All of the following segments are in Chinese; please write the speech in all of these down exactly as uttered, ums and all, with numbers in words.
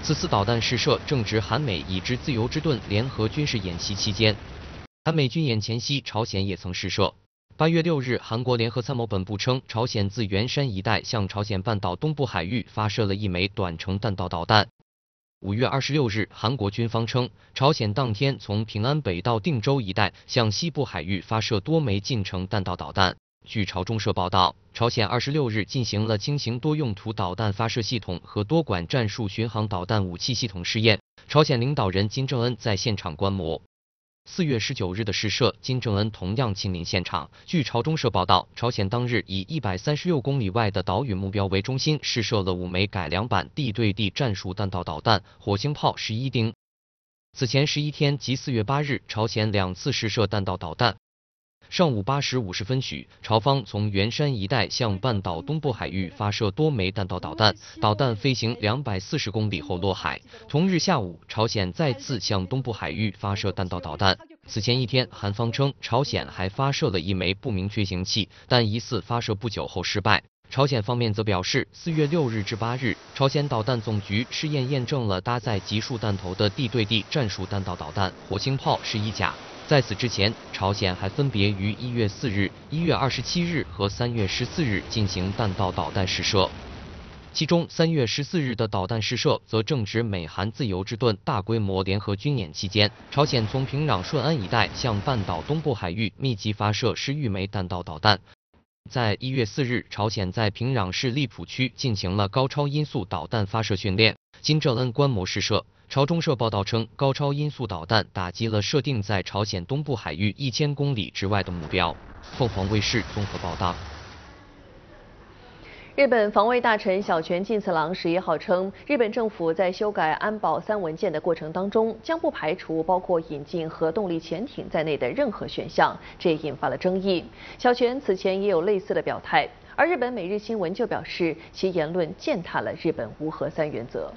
此次导弹试射正值韩美以之自由之盾联合军事演习期间。韩美军演前夕，朝鲜也曾试射。八月六日，韩国联合参谋本部称，朝鲜自元山一带向朝鲜半岛东部海域发射了一枚短程弹道导弹。五月二十六日，韩国军方称，朝鲜当天从平安北到定州一带向西部海域发射多枚近程弹道导弹。据朝中社报道，朝鲜二十六日进行了轻型多用途导弹发射系统和多管战术巡航导弹武器系统试验，朝鲜领导人金正恩在现场观摩。四月十九日的试射，金正恩同样亲临现场。据朝中社报道，朝鲜当日以一百三十六公里外的岛屿目标为中心，试射了五枚改良版地对地战术弹道导弹“火星炮十一丁”。此前十一天及四月八日，朝鲜两次试射弹道导弹。上午八时五十分许，朝方从元山一带向半岛东部海域发射多枚弹道导弹，导弹飞行两百四十公里后落海。同日下午，朝鲜再次向东部海域发射弹道导弹。此前一天，韩方称朝鲜还发射了一枚不明飞行器，但疑似发射不久后失败。朝鲜方面则表示，四月六日至八日，朝鲜导弹总局试验验证了搭载集束弹头的地对地战术弹道导弹“火星炮十一甲”。在此之前，朝鲜还分别于一月四日、一月二十七日和三月十四日进行弹道导弹试射。其中，三月十四日的导弹试射则正值美韩自由之盾大规模联合军演期间，朝鲜从平壤顺安一带向半岛东部海域密集发射十余枚弹道导弹。在一月四日，朝鲜在平壤市利浦区进行了高超音速导弹发射训练，金正恩观摩试射。朝中社报道称，高超音速导弹打击了设定在朝鲜东部海域一千公里之外的目标。凤凰卫视综合报道。 日本防卫大臣小泉进次郎十一号称，日本政府在修改安保三文件的过程当中，将不排除包括引进核动力潜艇在内的任何选项，这也引发了争议。小泉此前也有类似的表态，而日本每日新闻就表示，其言论践踏了日本无核三原则。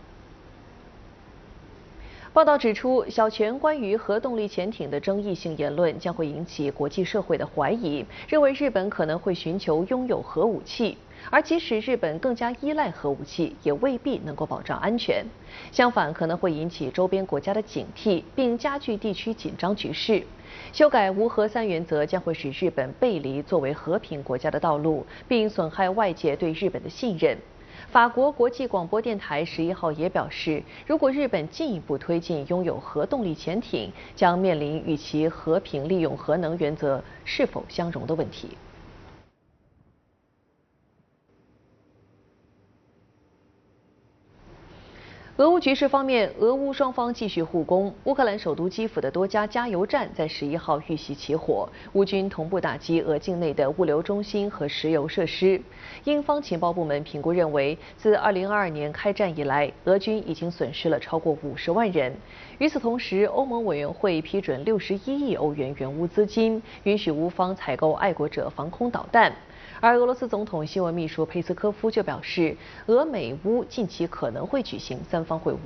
报道指出，小泉关于核动力潜艇的争议性言论将会引起国际社会的怀疑，认为日本可能会寻求拥有核武器，而即使日本更加依赖核武器，也未必能够保障安全。相反，可能会引起周边国家的警惕，并加剧地区紧张局势。修改无核三原则将会使日本背离作为和平国家的道路，并损害外界对日本的信任。法国国际广播电台十一号也表示，如果日本进一步推进拥有核动力潜艇，将面临与其和平利用核能原则是否相容的问题。俄乌局势方面，俄乌双方继续互攻。乌克兰首都基辅的多家加油站在十一号遇袭起火，乌军同步打击俄境内的物流中心和石油设施。英方情报部门评估认为，自二零二二年开战以来，俄军已经损失了超过五十万人。与此同时，欧盟委员会批准六十一亿欧元援乌资金，允许乌方采购爱国者防空导弹。而俄罗斯总统新闻秘书佩斯科夫就表示，俄美乌近期可能会举行三方会晤。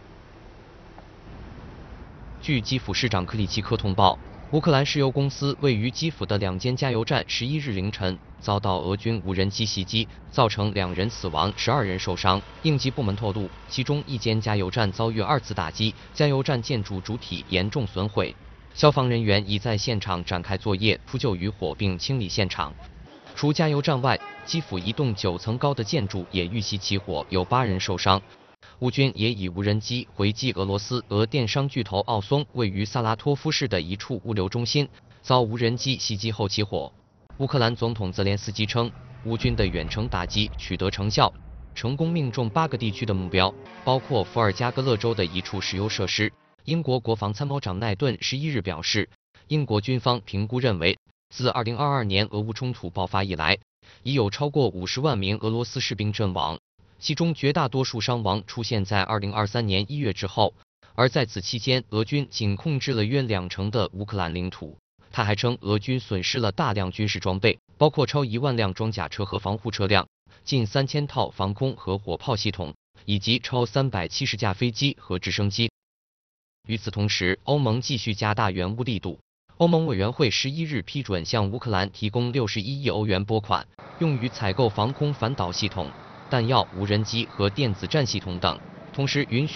据基辅市长克里奇科通报，乌克兰石油公司位于基辅的两间加油站十一日凌晨遭到俄军无人机袭击，造成两人死亡、十二人受伤。应急部门透露，其中一间加油站遭遇二次打击，加油站建筑主体严重损毁。消防人员已在现场展开作业，扑救余火并清理现场。除加油站外，基辅一栋九层高的建筑也遇袭起火，有八人受伤。乌军也以无人机回击俄罗斯俄电商巨头奥松位于萨拉托夫市的一处物流中心，遭无人机袭击后起火。乌克兰总统泽连斯基称，乌军的远程打击取得成效，成功命中八个地区的目标，包括伏尔加格勒州的一处石油设施。英国国防参谋长奈顿十一日表示，英国军方评估认为，自二零二二年俄乌冲突爆发以来，已有超过五十万名俄罗斯士兵阵亡，其中绝大多数伤亡出现在二零二三年一月之后，而在此期间，俄军仅控制了约两成的乌克兰领土。他还称，俄军损失了大量军事装备，包括超一万辆装甲车和防护车辆，近三千套防空和火炮系统，以及超三百七十架飞机和直升机。与此同时，欧盟继续加大援乌力度。欧盟委员会十一日批准向乌克兰提供六十一亿欧元拨款，用于采购防空反导系统、弹药、无人机和电子战系统等，同时允许